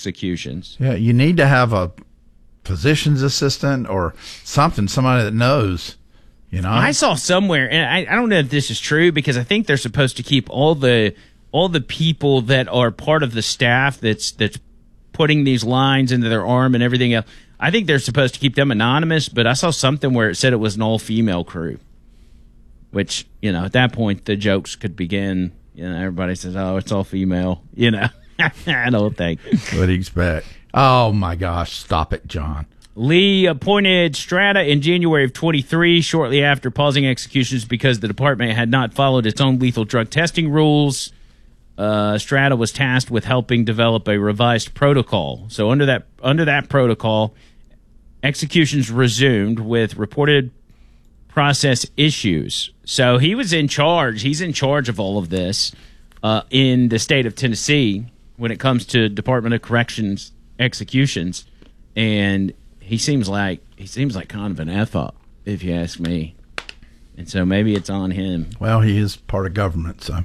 executions. Yeah, you need to have a physician's assistant or somebody that knows, you know. I saw somewhere, and I don't know if this is true, because I think they're supposed to keep all the people that are part of the staff that's putting these lines into their arm and everything else. I think they're supposed to keep them anonymous, but I saw something where it said it was an all-female crew, which, you know, at that point the jokes could begin. You know, everybody says, "Oh, it's all female." You know, I don't think. What do you expect? Oh my gosh! Stop it, John. Lee appointed Strata in January of 23, shortly after pausing executions because the department had not followed its own lethal drug testing rules. Strata was tasked with helping develop a revised protocol. So under that protocol, executions resumed with reported process issues. So he was in charge. He's in charge of all of this in the state of Tennessee when it comes to Department of Corrections executions, and he seems like kind of an F up, if you ask me. And so maybe it's on him. Well, he is part of government, so.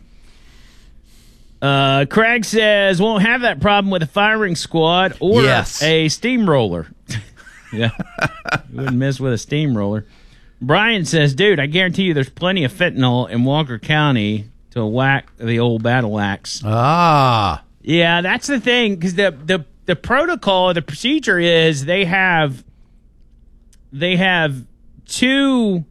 Craig says, won't have that problem with a firing squad or a steamroller. Yeah, you wouldn't miss with a steamroller. Brian says, dude, I guarantee you there's plenty of fentanyl in Walker County to whack the old battle axe. Ah. Yeah, that's the thing, because the protocol, the procedure is they have two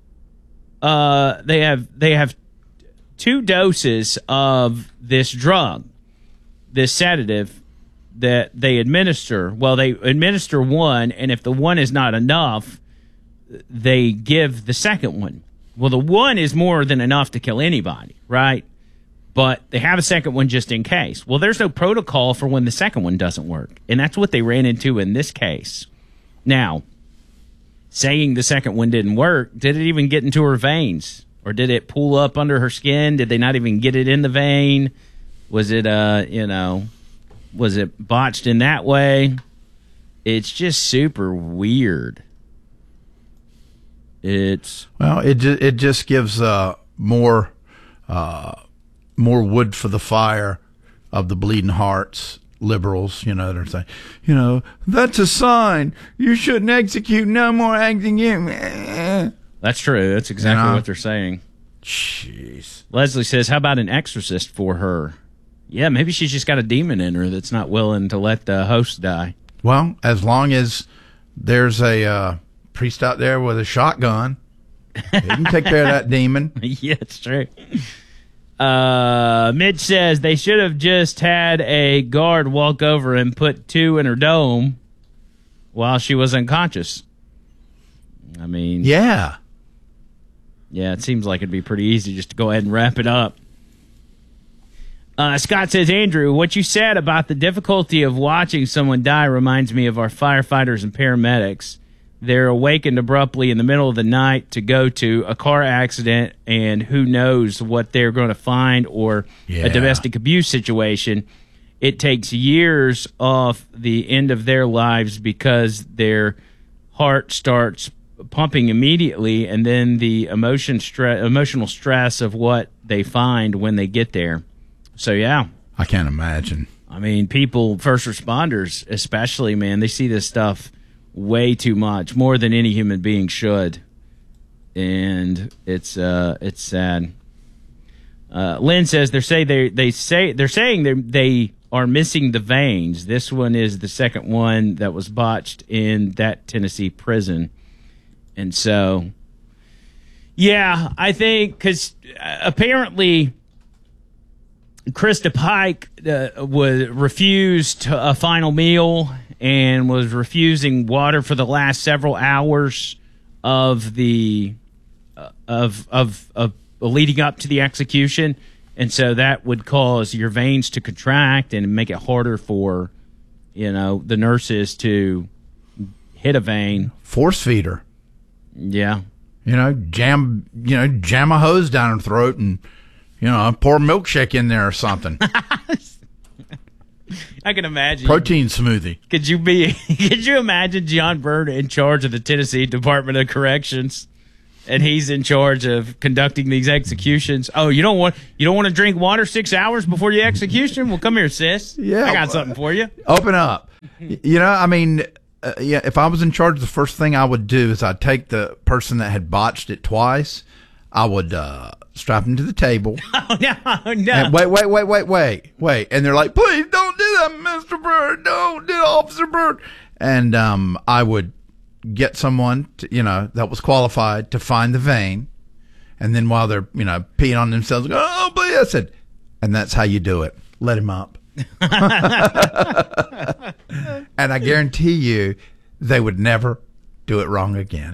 two doses of this drug, this sedative that they administer. Well, they administer one, and if the one is not enough, they give the second one. Well, the one is more than enough to kill anybody, right? But they have a second one just in case. Well, there's no protocol for when the second one doesn't work, and that's what they ran into in this case. Now, saying the second one didn't work, did it even get into her veins? Or did it pull up under her skin? Did they not even get it in the vein? Was it, was it botched in that way? It's just super weird. It just gives more wood for the fire of the bleeding hearts liberals. You know, they're saying, that's a sign. You shouldn't execute no more execute. That's true. That's exactly what they're saying. Jeez. Leslie says, how about an exorcist for her? Yeah, maybe she's just got a demon in her that's not willing to let the host die. Well, as long as there's a priest out there with a shotgun, he can take care of that demon. Yeah, it's true. Mitch says they should have just had a guard walk over and put two in her dome while she was unconscious. I mean... Yeah. Yeah, it seems like it'd be pretty easy just to go ahead and wrap it up. Scott says, Andrew, what you said about the difficulty of watching someone die reminds me of our firefighters and paramedics. They're awakened abruptly in the middle of the night to go to a car accident, and who knows what they're going to find, or a domestic abuse situation. It takes years off the end of their lives because their heart starts pumping immediately, and then the emotional stress of what they find when they get there. So, yeah. I can't imagine. I mean, people, first responders especially, man, they see this stuff way too much, more than any human being should. And it's sad. Lynn says they're saying they are missing the veins. This one is the second one that was botched in that Tennessee prison. And so, yeah, I think because apparently Krista Pike refused a final meal and was refusing water for the last several hours of the of leading up to the execution, and so that would cause your veins to contract and make it harder for the nurses to hit a vein. Force feed her. Yeah. Jam a hose down her throat and, pour a milkshake in there or something. I can imagine. Protein smoothie. Could you imagine John Byrne in charge of the Tennessee Department of Corrections? and he's in charge of conducting these executions. Oh, you don't want to drink water 6 hours before your execution? Well, come here, sis. Yeah, I got something for you. Open up. I mean, if I was in charge, the first thing I would do is I'd take the person that had botched it twice. I would strap them to the table. Oh, no. And wait. And they're like, please don't do that, Mr. Bird. Don't do it, Officer Bird. And I would get someone, that was qualified to find the vein. And then while they're, peeing on themselves, go, oh, please. I said, and that's how you do it. Let him up. And I guarantee you they would never do it wrong again.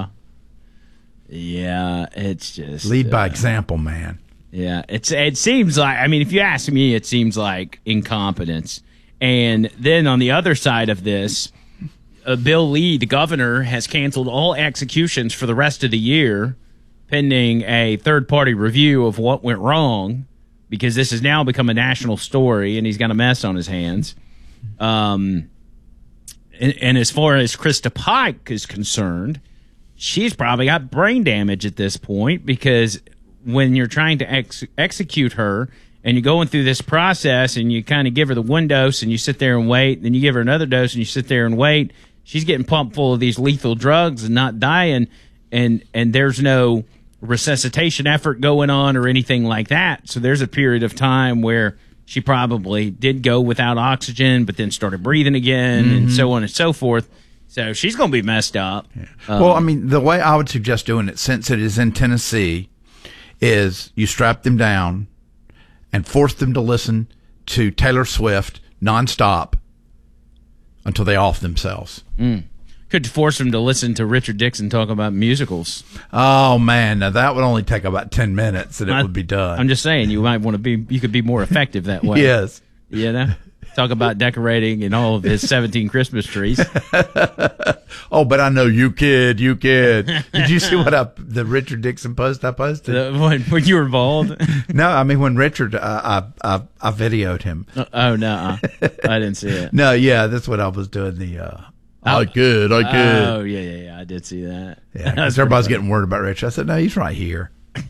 Yeah, it's just lead by example, man. Yeah, it seems like, I mean, if you ask me, it seems like incompetence. And then on the other side of this, Bill Lee, the governor, has canceled all executions for the rest of the year, pending a third-party review of what went wrong, because this has now become a national story, and he's got a mess on his hands. And as far as Krista Pike is concerned, she's probably got brain damage at this point, because when you're trying to execute her and you're going through this process and you kind of give her the one dose and you sit there and wait, then you give her another dose and you sit there and wait, she's getting pumped full of these lethal drugs and not dying, and there's no resuscitation effort going on or anything like that. So there's a period of time where she probably did go without oxygen but then started breathing again, and so on and so forth. So she's going to be messed up. Yeah. Well, I mean, the way I would suggest doing it, since it is in Tennessee, is you strap them down and force them to listen to Taylor Swift nonstop until they off themselves. Could force them to listen to Richard Dixon talk about musicals. Oh, man. Now, that would only take about 10 minutes and it would be done. I'm just saying, you could be more effective that way. Yes. Talk about decorating and all of his 17 Christmas trees. Oh, but I know you kid. Did you see the Richard Dixon post I posted? When you were bald? No, I mean when Richard, I videoed him. Oh no, I didn't see it. No, yeah, that's what I was doing. I could. Oh yeah, I did see that. Yeah, because everybody's getting worried about Richard. I said, no, he's right here.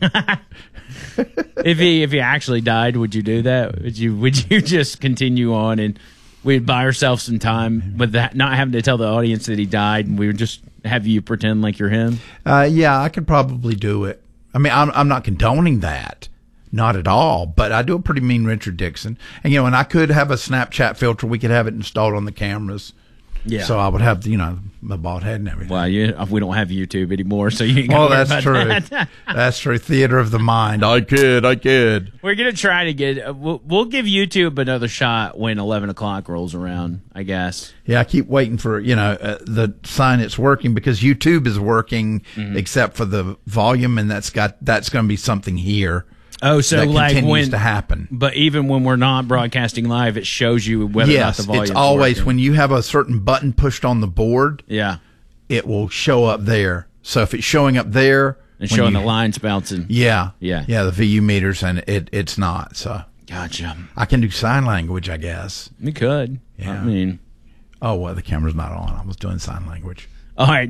If he actually died, would you do that? Would you just continue on and we'd buy ourselves some time with that, not having to tell the audience that he died, and we would just have you pretend like you're him? Yeah, I could probably do it. I mean, I'm not condoning that, not at all. But I do a pretty mean Richard Dixon, and and I could have a Snapchat filter. We could have it installed on the cameras. Yeah. So I would have, my bald head and everything. Well, we don't have YouTube anymore, so you ain't got to worry about true. That. That's true. Theater of the mind. I kid. We're going to try to get, we'll give YouTube another shot when 11 o'clock rolls around, I guess. Yeah, I keep waiting for, the sign it's working, because YouTube is working except for the volume, and that's going to be something here. Oh, so that like continues to happen. But even when we're not broadcasting live, it shows you whether or not the volume. Yes, it's always working. When you have a certain button pushed on the board. Yeah, it will show up there. So if it's showing up there and showing the lines bouncing, the VU meters, and it's not. So gotcha. I can do sign language, I guess. You could. Yeah. I mean, the camera's not on. I was doing sign language. All right,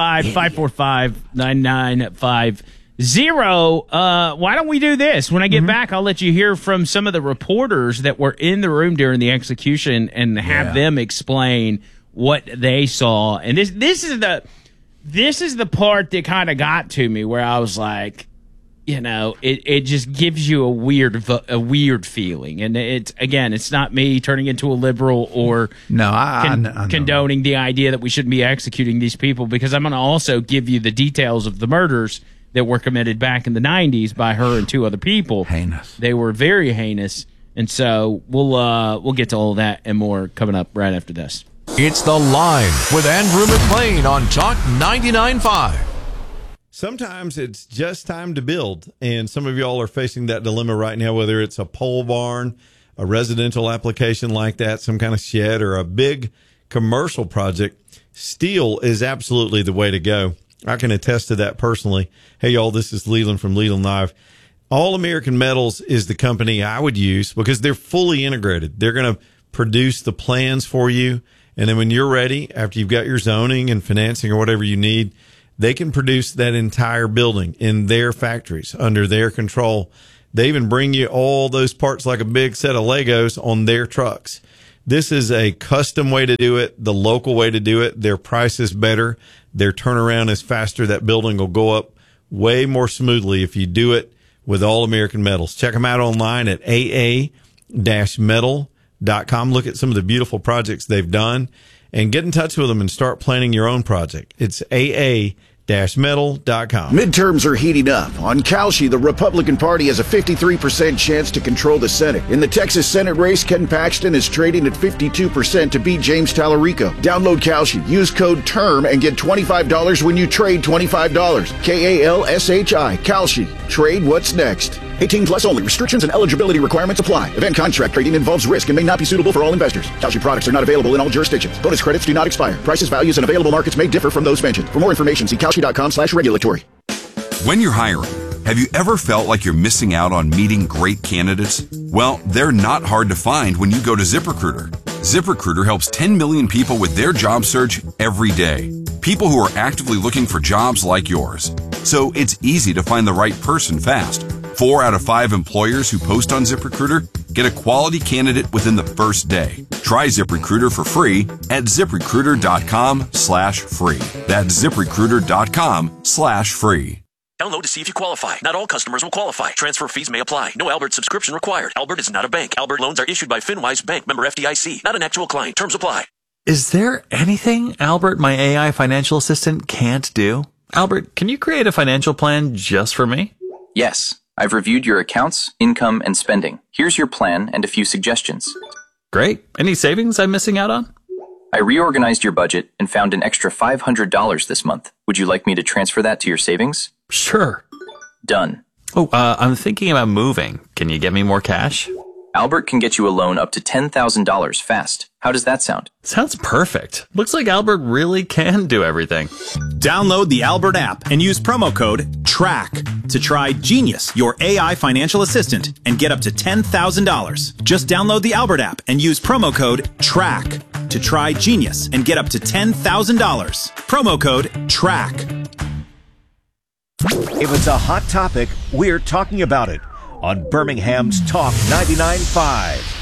205-545-9950. Why don't we do this? When I get back, I'll let you hear from some of the reporters that were in the room during the execution and have them explain what they saw. And this is the part that kind of got to me, where I was like, it just gives you a weird feeling. And it's not me turning into a liberal or condoning the idea that we shouldn't be executing these people, because I'm going to also give you the details of the murders that were committed back in the 90s by her and two other people. Heinous. They were very heinous. And so we'll get to all of that and more coming up right after this. It's The Line with Andrew McLean on Talk 99.5. Sometimes it's just time to build, and some of y'all are facing that dilemma right now, whether it's a pole barn, a residential application like that, some kind of shed, or a big commercial project. Steel is absolutely the way to go. I can attest to that personally. Hey, y'all, this is Leland from Leland Knife. All American Metals is the company I would use, because they're fully integrated. They're going to produce the plans for you. And then when you're ready, after you've got your zoning and financing or whatever you need, They can produce that entire building in their factories under their control. They even bring you all those parts like a big set of Legos on their trucks. This is a custom way to do it, the local way to do it. Their price is better. Their turnaround is faster. That building will go up way more smoothly if you do it with All American Metals. Check them out online at aa-metal.com. Look at some of the beautiful projects they've done and get in touch with them and start planning your own project. It's aa-metal.com. Midterms are heating up. On Kalshi, the Republican Party has a 53% chance to control the Senate. In the Texas Senate race, Ken Paxton is trading at 52% to beat James Tallarico. Download Kalshi, use code TERM, and get $25 when you trade $25. Kalshi. Kalshi. Trade what's next. 18 plus only. Restrictions and eligibility requirements apply. Event contract trading involves risk and may not be suitable for all investors. Kalshi products are not available in all jurisdictions. Bonus credits do not expire. Prices, values, and available markets may differ from those mentioned. For more information, see kalshi.com/regulatory. When you're hiring, have you ever felt like you're missing out on meeting great candidates? Well, they're not hard to find when you go to ZipRecruiter. ZipRecruiter helps 10 million people with their job search every day. People who are actively looking for jobs like yours. So it's easy to find the right person fast. 4 out of 5 employers who post on ZipRecruiter get a quality candidate within the first day. Try ZipRecruiter for free at ZipRecruiter.com/free. That's ZipRecruiter.com/free. Download to see if you qualify. Not all customers will qualify. Transfer fees may apply. No Albert subscription required. Albert is not a bank. Albert loans are issued by FinWise Bank, member FDIC. Not an actual client. Terms apply. Is there anything Albert, my AI financial assistant, can't do? Albert, can you create a financial plan just for me? Yes. I've reviewed your accounts, income, and spending. Here's your plan and a few suggestions. Great. Any savings I'm missing out on? I reorganized your budget and found an extra $500 this month. Would you like me to transfer that to your savings? Sure. Done. Oh, I'm thinking about moving. Can you get me more cash? Albert can get you a loan up to $10,000 fast. How does that sound? Sounds perfect. Looks like Albert really can do everything. Download the Albert app and use promo code TRACK to try Genius, your AI financial assistant, and get up to $10,000. Just download the Albert app and use promo code TRACK to try Genius and get up to $10,000. Promo code TRACK. If it's a hot topic, we're talking about it on Birmingham's Talk 99.5.